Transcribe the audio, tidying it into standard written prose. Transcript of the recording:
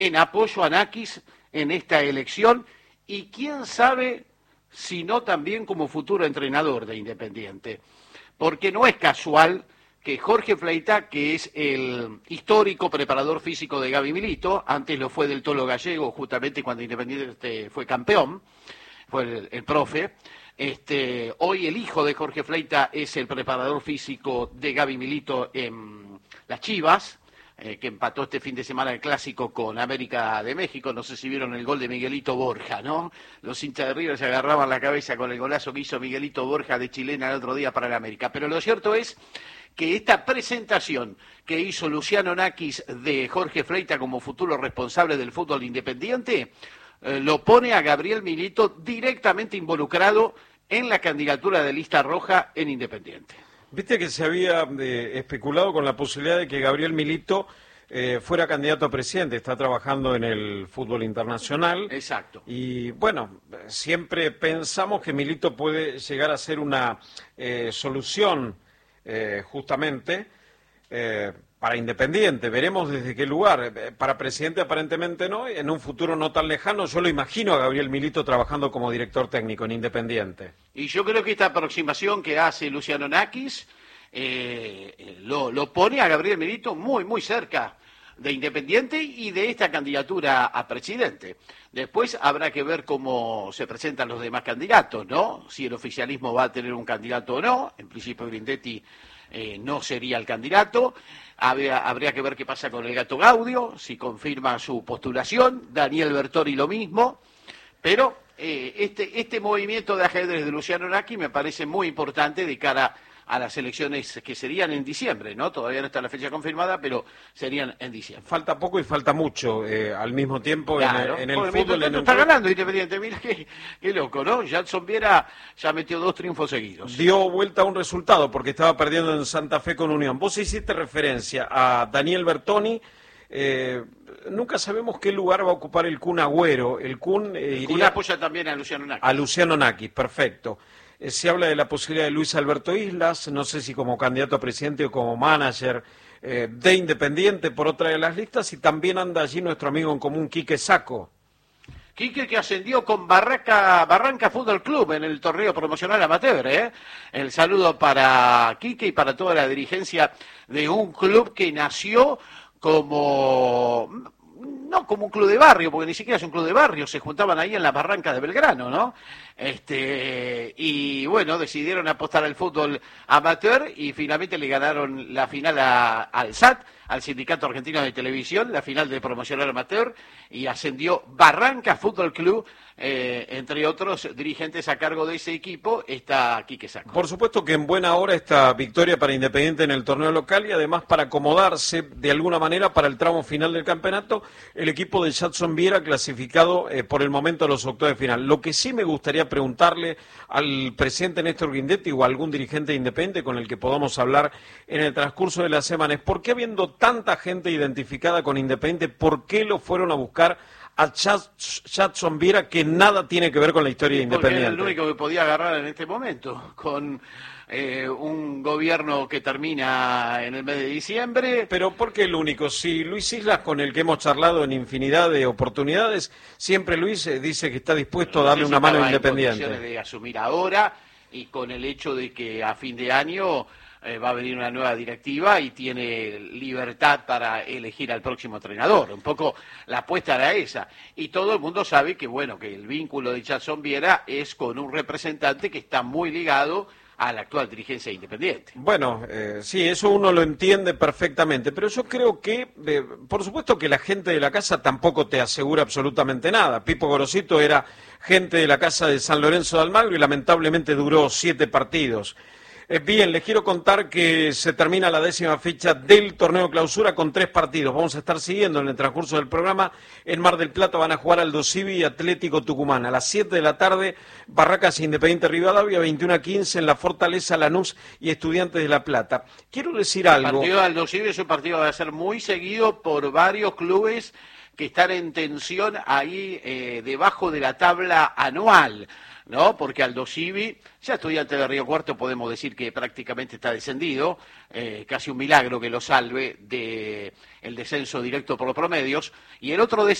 en apoyo a Nakis en esta elección y quién sabe si no también como futuro entrenador de Independiente. Porque no es casual que Jorge Fleita, que es el histórico preparador físico de Gaby Milito, antes lo fue del Tolo Gallego, justamente cuando Independiente fue campeón, fue el profe, hoy el hijo de Jorge Fleita es el preparador físico de Gaby Milito en las Chivas, que empató este fin de semana el clásico con América de México. No sé si vieron el gol de Miguelito Borja, ¿no? Los hinchas de River se agarraban la cabeza con el golazo que hizo Miguelito Borja de chilena el otro día para el América. Pero lo cierto es que esta presentación que hizo Luciano Nakis de Jorge Fleita como futuro responsable del fútbol independiente, lo pone a Gabriel Milito directamente involucrado en la candidatura de lista roja en Independiente. Viste que se había especulado con la posibilidad de que Gabriel Milito fuera candidato a presidente, está trabajando en el fútbol internacional. Exacto. Y bueno, siempre pensamos que Milito puede llegar a ser una solución justamente para Independiente. Veremos desde qué lugar. Para presidente aparentemente no, en un futuro no tan lejano yo lo imagino a Gabriel Milito trabajando como director técnico en Independiente. Y yo creo que esta aproximación que hace Luciano Nakis lo pone a Gabriel Milito muy, muy cerca de Independiente y de esta candidatura a presidente. Después habrá que ver cómo se presentan los demás candidatos, ¿no? Si el oficialismo va a tener un candidato o no. En principio Grindetti no sería el candidato. Habría que ver qué pasa con el Gato Gaudio, si confirma su postulación. Daniel Bertoni lo mismo. Pero este movimiento de ajedrez de Luciano Nakis me parece muy importante de cara a las elecciones que serían en diciembre, ¿no? Todavía no está la fecha confirmada, pero serían en diciembre. Falta poco y falta mucho al mismo tiempo claro, en el fútbol. Está ganando Independiente, mira qué loco, ¿no? Jackson Viera ya metió 2 triunfos seguidos. Dio vuelta a un resultado porque estaba perdiendo en Santa Fe con Unión. Vos hiciste referencia a Daniel Bertoni. Nunca sabemos qué lugar va a ocupar el Kun Agüero. El Kun apoya también a Luciano Nakis. A Luciano Nakis, perfecto. Se habla de la posibilidad de Luis Alberto Islas, no sé si como candidato a presidente o como manager de Independiente por otra de las listas, y también anda allí nuestro amigo en común, Quique Sacco. Quique que ascendió con Barranca Fútbol Club en el torneo promocional amateur, ¿eh? El saludo para Quique y para toda la dirigencia de un club que nació no como un club de barrio, porque ni siquiera es un club de barrio, se juntaban ahí en la barranca de Belgrano, ¿no? Y bueno, decidieron apostar al fútbol amateur y finalmente le ganaron la final al SAT, al Sindicato Argentino de Televisión, la final de promocional amateur, y ascendió Barranca Fútbol Club, entre otros dirigentes a cargo de ese equipo, está Quique Sacco. Por supuesto que en buena hora esta victoria para Independiente en el torneo local y además para acomodarse de alguna manera para el tramo final del campeonato, el equipo de Jackson Viera clasificado por el momento a los octavos de final. Lo que sí me gustaría preguntarle al presidente Néstor Grindetti o a algún dirigente Independiente con el que podamos hablar en el transcurso de la semana es por qué habiendo tanta gente identificada con Independiente, ¿por qué lo fueron a buscar a Jackson Viera, que nada tiene que ver con la historia de Independiente? Porque era el único que podía agarrar en este momento, con un gobierno que termina en el mes de diciembre. Pero ¿por qué el único? Si Luis Islas, con el que hemos charlado en infinidad de oportunidades, siempre Luis dice que está dispuesto a darle una mano a Independiente. De asumir ahora, y con el hecho de que a fin de año va a venir una nueva directiva y tiene libertad para elegir al próximo entrenador. Un poco la apuesta era esa. Y todo el mundo sabe que, bueno, que el vínculo de Jackson Viera es con un representante que está muy ligado a la actual dirigencia Independiente. Bueno, sí, eso uno lo entiende perfectamente, pero yo creo que, por supuesto que la gente de la casa tampoco te asegura absolutamente nada. Pipo Gorosito era gente de la casa de San Lorenzo de Almagro y lamentablemente duró 7 partidos. Bien, les quiero contar que se termina la 10ª fecha del torneo clausura con 3 partidos. Vamos a estar siguiendo en el transcurso del programa. En Mar del Plata van a jugar Aldo Civi y Atlético Tucumán. A las 7 de la tarde, Barracas Independiente Rivadavia, 21:15 en la Fortaleza, Lanús y Estudiantes de La Plata. Quiero decir algo. El partido de Aldo Civi es un partido que va a ser muy seguido por varios clubes que están en tensión ahí debajo de la tabla anual, ¿no? Porque Aldo Civi, ya Estudiantes de Río Cuarto podemos decir que prácticamente está descendido, casi un milagro que lo salve del descenso directo por los promedios, y el otro